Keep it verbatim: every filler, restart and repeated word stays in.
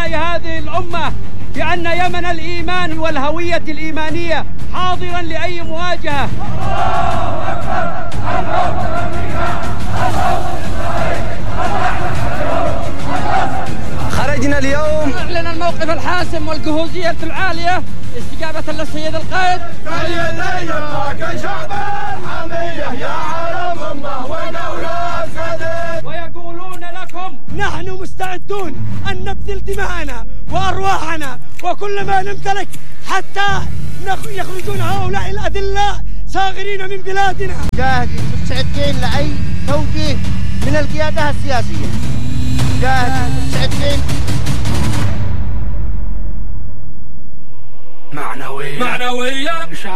أبناء هذه الأمة بأن يمن الإيمان والهوية الإيمانية حاضرا لأي مواجهة. خرجنا اليوم نعلن الموقف الحاسم والجهوزية العالية استجابة للسيد القائد. شعب الحمية يا عالم أمة ودولة سديد. ويقولون لكم نحن مستعدون أن نبذل دماءنا وأرواحنا وكل ما نمتلك حتى يخرجون هؤلاء الأذلاء صاغرين من بلادنا. جاهزين مستعدين لأي توجيه من القيادة السياسية. جاهزين مستعدين. معنوية معنوية